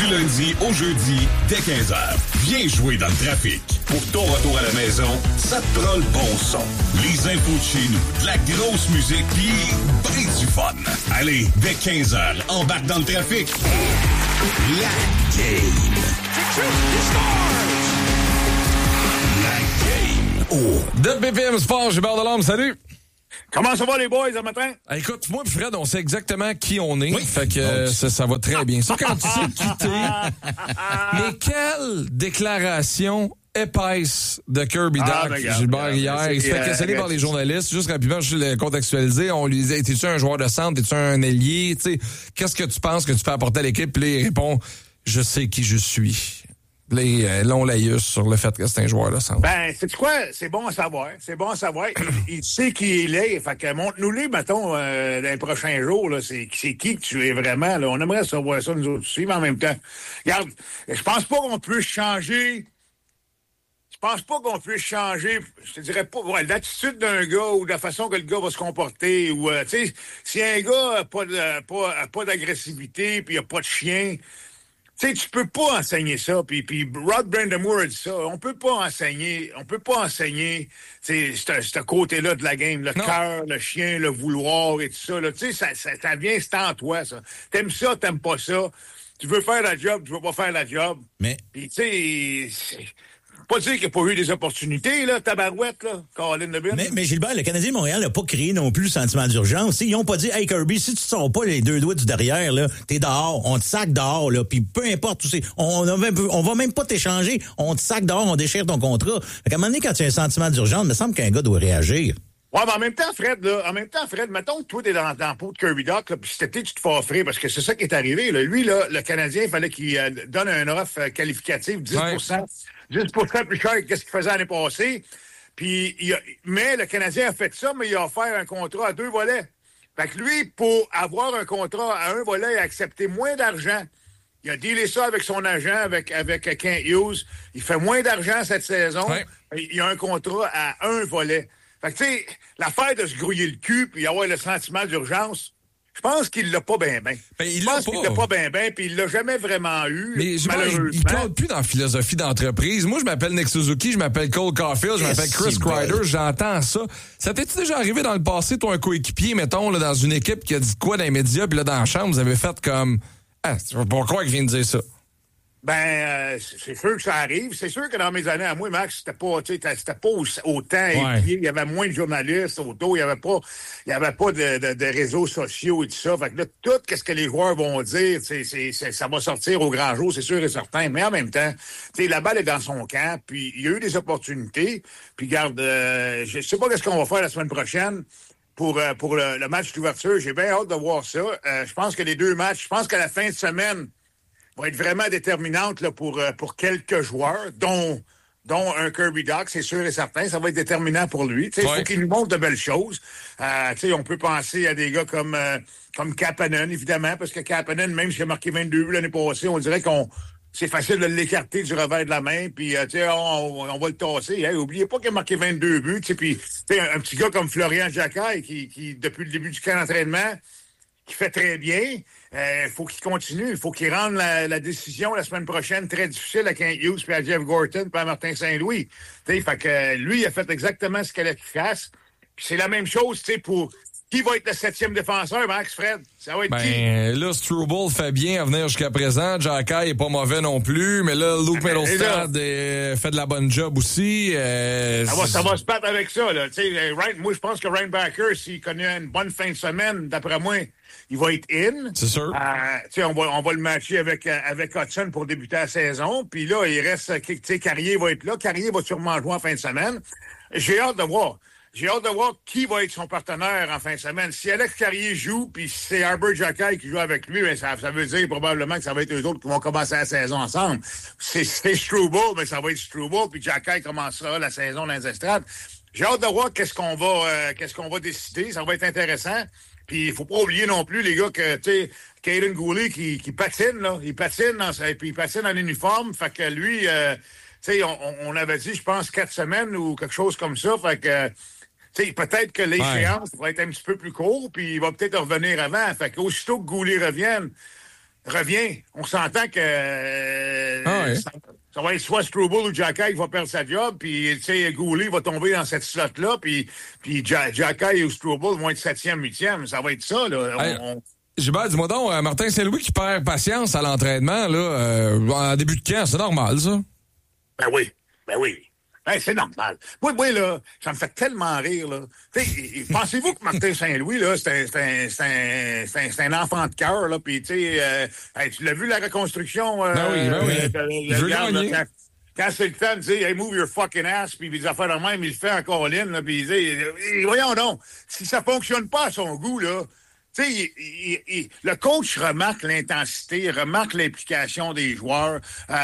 Du lundi au jeudi, dès 15h. Viens jouer dans le trafic. Pour ton retour à la maison, ça te prend le bon son. Les infos de chez nous, de la grosse musique, pis ben du fun. Allez, dès 15h, embarque dans le trafic. La game. La game. Oh. De BPM Sport, Gilbert Delorme, salut! Comment ça va les boys, ce matin? Écoute, moi et Fred, on sait exactement qui on est. Oui. Fait que ça va très bien. Ça, quand tu sais quitter. Mais quelle déclaration épaisse de Kirby Dach, Gilbert, hier. Il se fait questionner par les journalistes. Juste rapidement, je vais le contextualiser. On lui disait, es-tu un joueur de centre? Es-tu un ailier? Tu sais, qu'est-ce que tu penses que tu peux apporter à l'équipe? Puis là, il répond, je sais qui je suis. Long laïus sur le fait que c'est un joueur de centre. Ben, c'est quoi? C'est bon à savoir. C'est bon à savoir. Il sait qui il est. Fait que montre-nous-les, mettons, dans les prochains jours. Là, c'est qui que tu es vraiment. Là. On aimerait savoir ça, nous autres aussi, mais en même temps. Regarde, je pense pas qu'on puisse changer. Je pense pas qu'on puisse changer, je te dirais pas, l'attitude d'un gars ou de la façon que le gars va se comporter. Ou, tu sais, si un gars a pas d'agressivité puis il a pas de chien. Tu sais, tu peux pas enseigner ça. Puis Rod Brind'Amour a dit ça. On peut pas enseigner, ce côté-là de la game. Le cœur, le chien, le vouloir et tout ça. Tu sais, ça vient, c'est en toi, ça. T'aimes ça, t'aimes pas ça. Tu veux faire la job, tu veux pas faire la job. Mais. Puis, tu sais, pas dire qu'il n'y a pas eu des opportunités, là, tabarouette, là, Colin Lebin. Mais Gilbert, le Canadien de Montréal n'a pas créé non plus le sentiment d'urgence. Ils n'ont pas dit, hey Kirby, si tu ne sors pas les deux doigts du derrière, là, t'es dehors, on te sac dehors, là, puis peu importe, tu sais, on va même pas t'échanger, on te sac dehors, on déchire ton contrat. Fait qu'à un moment donné, quand tu as un sentiment d'urgence, il me semble qu'un gars doit réagir. Ouais, mais en même temps, Fred, mettons que toi, t'es dans le pot de Kirby Dach, là, puis cet été, tu te fais offrir, parce que c'est ça qui est arrivé, là. Lui, là, le Canadien, il fallait qu'il donne un offre qualificative, 10%. 10% plus cher que ce qu'il faisait l'année passée. Puis, mais le Canadien a fait ça, mais il a offert un contrat à 2 volets. Fait que lui, pour avoir un contrat à 1 volet, il a accepté moins d'argent. Il a dealé ça avec son agent, avec Kent Hughes. Il fait moins d'argent cette saison. Ouais. Il a un contrat à 1 volet. Fait que, tu sais, l'affaire de se grouiller le cul puis avoir le sentiment d'urgence, je pense qu'il l'a pas bien. Je pense qu'il l'a pas bien, puis il l'a jamais vraiment eu, mais malheureusement. Il compte plus dans la philosophie d'entreprise. Moi, je m'appelle Nick Suzuki, je m'appelle Cole Caulfield, je m'appelle Chris Kreider, j'entends ça. Ça t'es-tu déjà arrivé dans le passé, toi, un coéquipier, mettons, là, dans une équipe qui a dit quoi dans les médias, puis là, dans la chambre, vous avez fait comme... Ah, tu vas pas croire qu'il vient de dire ça. Ben, c'est sûr que ça arrive. C'est sûr que dans mes années à moi, Max, c'était pas autant épié. Il y avait moins de journalistes autour. Il y avait pas de réseaux sociaux et tout ça. Fait que là, tout ce que les joueurs vont dire, ça va sortir au grand jour, c'est sûr et certain. Mais en même temps, la balle est dans son camp. Puis il y a eu des opportunités. Puis garde, je sais pas qu'est-ce qu'on va faire la semaine prochaine. Pour le match d'ouverture, j'ai bien hâte de voir ça. Je pense que les 2 matchs, je pense que la fin de semaine va être vraiment déterminante là, pour quelques joueurs, dont un Kirby Dach, c'est sûr et certain. Ça va être déterminant pour lui. Il faut qu'il nous montre de belles choses. On peut penser à des gars comme Kapanen, évidemment, parce que Kapanen, même s'il a marqué 22 buts l'année passée, on dirait c'est facile de l'écarter du revers de la main, puis on va le tasser. Hey, oubliez pas qu'il a marqué 22 buts. Puis un petit gars comme Florian Jacquet, qui depuis le début du camp d'entraînement, qui fait très bien. Il faut qu'il continue. Il faut qu'il rende la décision la semaine prochaine très difficile à Kent Hughes, puis à Jeff Gorton, puis à Martin Saint-Louis. Fait que lui, il a fait exactement ce qu'il allait qu'il fasse. Puis c'est la même chose, pour... Qui va être le 7e défenseur, Max, Fred? Ça va être qui? Là, Struble fait bien à venir jusqu'à présent. Jacquet est pas mauvais non plus. Mais là, Luke Mittelstadt fait de la bonne job aussi. Ça va se battre avec ça, là. Moi, je pense que Ryan Backer, s'il connaît une bonne fin de semaine, d'après moi, il va être in. C'est sûr. On va le matcher avec Hudson pour débuter la saison. Puis là, il reste... Carrier va être là. Carrier va sûrement jouer en fin de semaine. J'ai hâte de voir. J'ai hâte de voir qui va être son partenaire en fin de semaine. Si Alex Carrier joue, puis si c'est Arbor Jacquet qui joue avec lui, ben ça veut dire probablement que ça va être eux autres qui vont commencer la saison ensemble. C'est Struble, mais ça va être Struble, puis Jacquet commencera la saison dans les estrades. J'ai hâte de voir qu'est-ce qu'on va décider. Ça va être intéressant. Puis il faut pas oublier non plus, les gars, que Caden Goulet qui patine, là. Il patine en uniforme. Fait que lui, on avait dit, je pense, 4 semaines ou quelque chose comme ça. Fait que peut-être que l'échéance va être un petit peu plus court, puis il va peut-être revenir avant. Fait qu'aussitôt que Goulet revienne, revient. On s'entend que ça va être soit Struble ou Jacky qui va perdre sa job, puis tu sais, Goulet va tomber dans cette slot-là, puis Jacky ou Struble vont être 7e, 8e. Ça va être ça, là. Gilbert, dis-moi donc, Martin Saint-Louis qui perd patience à l'entraînement, là, en début de camp, c'est normal, ça? Ben oui. Ben, c'est normal. Moi, là, ça me fait tellement rire, là. Pensez-vous que Martin Saint-Louis, là, c'est un enfant de cœur, là, puis tu sais, tu l'as vu, la reconstruction? Ben oui. Quand c'est le temps de dire, hey, move your fucking ass, puis des affaires de même, il le fait en colline, là, puis il dit, voyons donc, si ça fonctionne pas à son goût, là, tu sais, le coach remarque l'intensité, remarque l'implication des joueurs.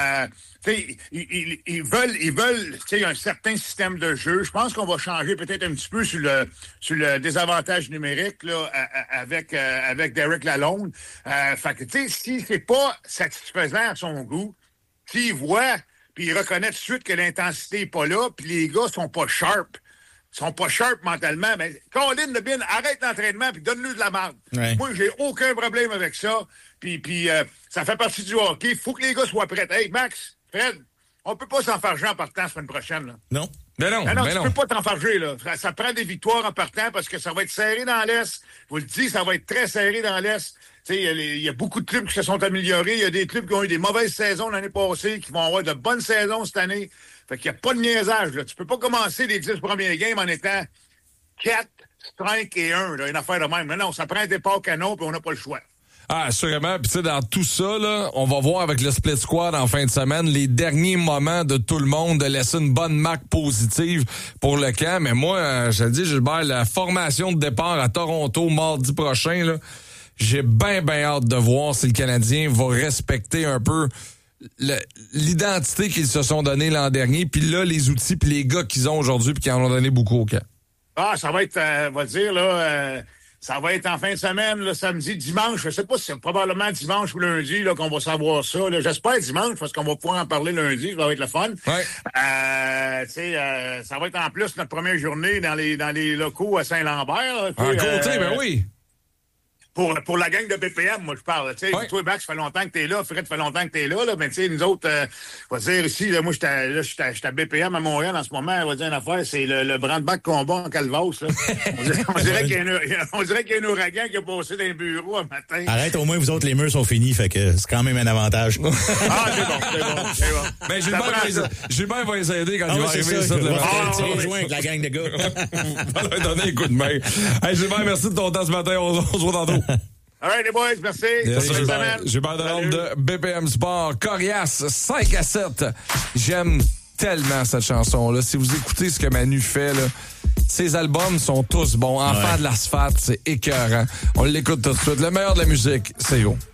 Ils veulent, tu sais, un certain système de jeu. Je pense qu'on va changer peut-être un petit peu sur le désavantage numérique là, avec Derek Lalonde. Fait que, tu sais, si c'est pas satisfaisant à son goût, s'il voit, puis il reconnaît tout de suite que l'intensité est pas là, puis les gars sont pas sharp. Sont pas sharp mentalement, mais Colin Lebin, arrête l'entraînement puis donne-lui de la merde. Ouais. Moi, j'ai aucun problème avec ça. Puis ça fait partie du hockey. Il faut que les gars soient prêts. Hey, Max, Fred, on peut pas s'enfarger en partant la semaine prochaine. Là. Non. Mais non, tu peux pas t'enfarger, là. Ça prend des victoires en partant parce que ça va être serré dans l'Est. Je vous le dis, ça va être très serré dans l'Est. Il y a beaucoup de clubs qui se sont améliorés. Il y a des clubs qui ont eu des mauvaises saisons l'année passée, qui vont avoir de bonnes saisons cette année. Fait qu'il n'y a pas de niaisage, là. Tu peux pas commencer les 10 premiers games en étant 4, 5 et 1, là, une affaire de même. Non, ça prend un départ canon, puis on n'a pas le choix. Ah, assurément. Puis tu sais, dans tout ça, là, on va voir avec le split squad en fin de semaine les derniers moments de tout le monde de laisser une bonne marque positive pour le camp. Mais moi, je te dis, Gilbert, la formation de départ à Toronto mardi prochain, là, j'ai bien hâte de voir si le Canadien va respecter un peu l'identité qu'ils se sont donnée l'an dernier, puis là, les outils, puis les gars qu'ils ont aujourd'hui, puis qui en ont donné beaucoup au camp. Ah, ça va être, on va dire, là, ça va être en fin de semaine, là, samedi, dimanche. Je sais pas si c'est probablement dimanche ou lundi là, qu'on va savoir ça. Là. J'espère dimanche, parce qu'on va pouvoir en parler lundi. Ça va être le fun. Ouais. Ça va être en plus notre première journée dans les locaux à Saint-Lambert. À côté, ben oui. Pour la gang de BPM, moi, je parle. Tu sais, ouais. Toi, Max, ça fait longtemps que t'es là. Fred, ça fait longtemps que t'es là. Mais tu sais, nous autres, on va dire ici, là, moi, je suis à BPM à Montréal en ce moment. On va dire une affaire, c'est le brand-bac combat en Calvados. Là. on dirait qu'il y a un ouragan qui a passé dans les bureaux un matin. Arrête, au moins, vous autres, les murs sont finis. Fait que c'est quand même un avantage. c'est bon. Mais Gilbert va les aider quand il va arriver ça. On rejoint avec la gang de gars. On va leur donner un coup de main. Hey, Gilbert, merci de ton temps ce matin. On se voit tantôt. All right, les boys, merci. Gilbert Delorme de BPM Sport. Coriace, 5-7. J'aime tellement cette chanson-là. Si vous écoutez ce que Manu fait, là, ses albums sont tous bons. Enfant de l'asphalte, c'est écœurant. On l'écoute tout de suite. Le meilleur de la musique, c'est où?